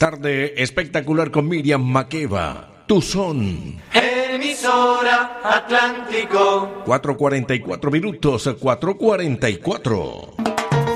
Tarde espectacular con Miriam Makeba. Tu son. Emisora Atlántico. 4:44 minutos, 4:44.